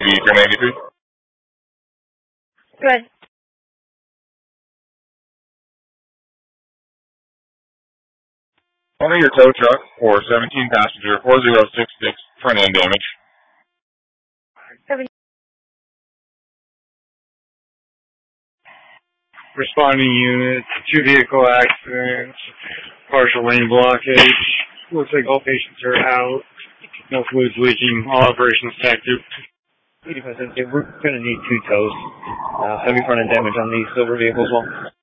1083. Good. Owner your tow truck for 17 passenger 4066 front end damage. Responding unit, 2 vehicle accidents, partial lane blockage. Looks like all patients are out. No fluids leaking. All operations active. 85 we're going to need 2 tows. Heavy front end damage on the silver vehicle as well.